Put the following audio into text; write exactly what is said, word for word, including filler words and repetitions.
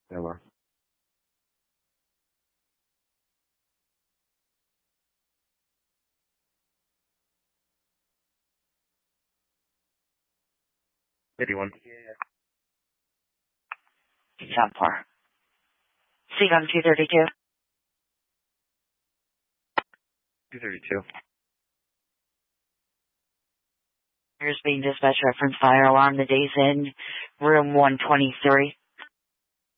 Never. eighty-one. ten four. Seat on two thirty-two. two thirty-two. Here's being dispatch reference fire alarm. The day's in room one twenty-three.